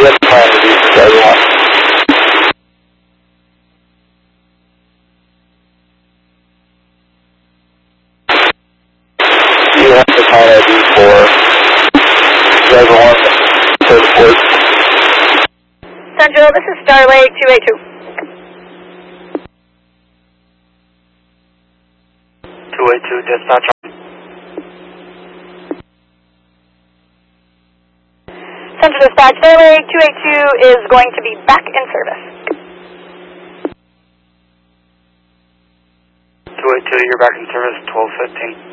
have plan to do for everyone. Do you have the plan ID for everyone for the port? Central, this is Starlake 282. 282 dispatch. Central Dispatch, Starlake 282 is going to be back in service. 282, you're back in service, 12:15.